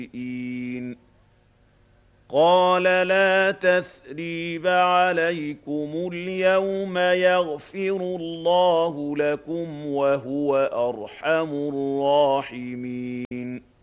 قال لا تثريب عليكم اليوم يغفر الله لكم وهو أرحم الراحمين